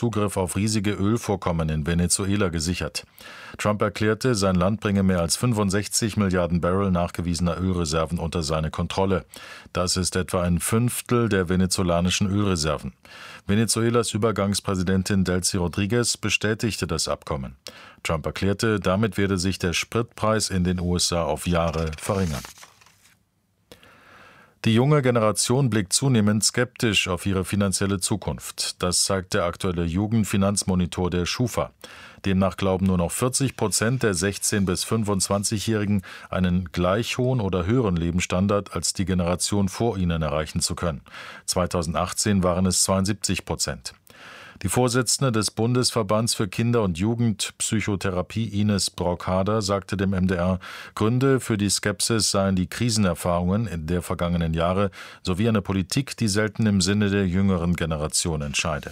Zugriff auf riesige Ölvorkommen in Venezuela gesichert. Trump erklärte, sein Land bringe mehr als 65 Milliarden Barrel nachgewiesener Ölreserven unter seine Kontrolle. Das ist etwa ein Fünftel der venezolanischen Ölreserven. Venezuelas Übergangspräsidentin Delcy Rodriguez bestätigte das Abkommen. Trump erklärte, damit werde sich der Spritpreis in den USA auf Jahre verringern. Die junge Generation blickt zunehmend skeptisch auf ihre finanzielle Zukunft. Das zeigt der aktuelle Jugendfinanzmonitor der Schufa. Demnach glauben nur noch 40% der 16- bis 25-Jährigen, einen gleich hohen oder höheren Lebensstandard als die Generation vor ihnen erreichen zu können. 2018 waren es 72%. Die Vorsitzende des Bundesverbands für Kinder- und Jugendpsychotherapie Ines Brockhader sagte dem MDR, Gründe für die Skepsis seien die Krisenerfahrungen in der vergangenen Jahre sowie eine Politik, die selten im Sinne der jüngeren Generation entscheide.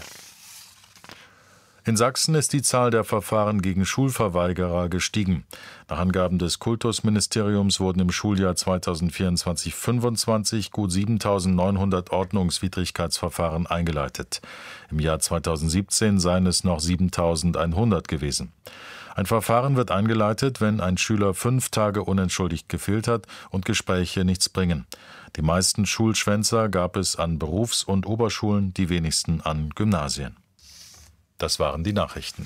In Sachsen ist die Zahl der Verfahren gegen Schulverweigerer gestiegen. Nach Angaben des Kultusministeriums wurden im Schuljahr 2024/25 gut 7.900 Ordnungswidrigkeitsverfahren eingeleitet. Im Jahr 2017 seien es noch 7.100 gewesen. Ein Verfahren wird eingeleitet, wenn ein Schüler 5 Tage unentschuldigt gefehlt hat und Gespräche nichts bringen. Die meisten Schulschwänzer gab es an Berufs- und Oberschulen, die wenigsten an Gymnasien. Das waren die Nachrichten.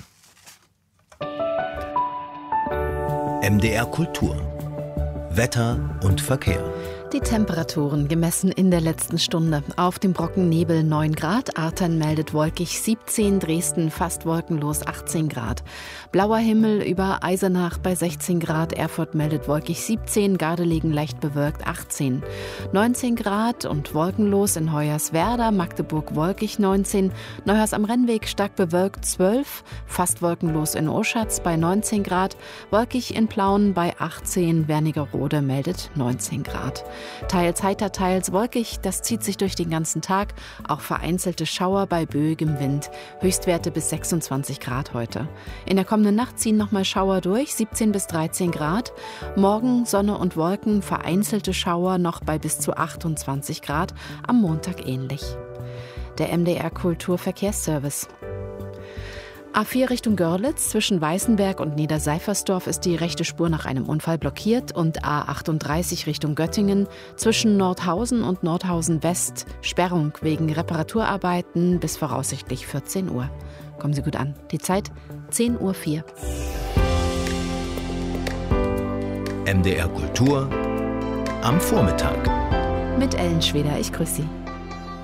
MDR Kultur. Wetter und Verkehr. Die Temperaturen gemessen in der letzten Stunde. Auf dem Brocken Nebel 9 Grad, Artern meldet wolkig 17, Dresden fast wolkenlos 18 Grad. Blauer Himmel über Eisenach bei 16 Grad, Erfurt meldet wolkig 17, Gardelegen leicht bewölkt 18. 19 Grad und wolkenlos in Hoyerswerda, Magdeburg wolkig 19, Neuhaus am Rennweg stark bewölkt 12, fast wolkenlos in Oschatz bei 19 Grad, wolkig in Plauen bei 18, Wernigerode meldet 19 Grad. Teils heiter, teils wolkig, das zieht sich durch den ganzen Tag. Auch vereinzelte Schauer bei böigem Wind. Höchstwerte bis 26 Grad heute. In der kommenden Nacht ziehen nochmal Schauer durch, 17 bis 13 Grad. Morgen Sonne und Wolken, vereinzelte Schauer noch bei bis zu 28 Grad. Am Montag ähnlich. Der MDR Kulturverkehrsservice. A4 Richtung Görlitz, zwischen Weißenberg und Niederseifersdorf ist die rechte Spur nach einem Unfall blockiert und A38 Richtung Göttingen, zwischen Nordhausen und Nordhausen West, Sperrung wegen Reparaturarbeiten bis voraussichtlich 14 Uhr. Kommen Sie gut an. Die Zeit 10:04 Uhr. MDR Kultur am Vormittag. Mit Ellen Schweder, ich grüße Sie.